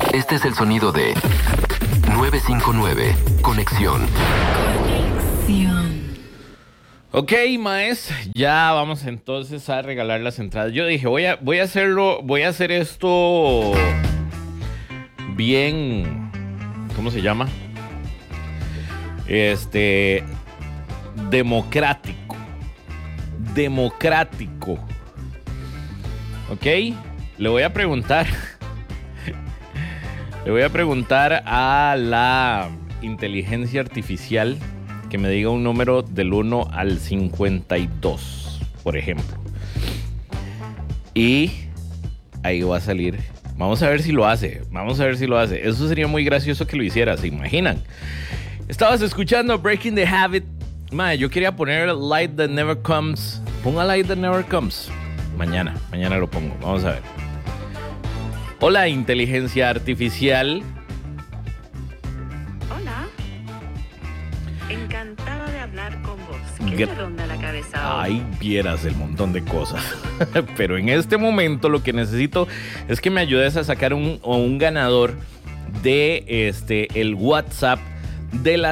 Este es el sonido de 959. Conexión. Ok, maes, ya vamos entonces a regalar las entradas. Yo dije, voy a hacer esto bien, ¿cómo se llama? Democrático. Ok, le voy a preguntar a la inteligencia artificial que me diga un número del 1 al 52, por ejemplo. Y ahí va a salir. Vamos a ver si lo hace. Eso sería muy gracioso que lo hiciera, ¿se imaginan? Estabas escuchando Breaking the Habit. Madre, yo quería poner Light That Never Comes. Ponga Light That Never Comes. Mañana lo pongo. Vamos a ver. Hola, inteligencia artificial. Hola. Encantada de hablar con vos. ¿Qué te ronda la cabeza hoy? Ay, vieras el montón de cosas. Pero en este momento lo que necesito es que me ayudes a sacar un ganador de el WhatsApp de la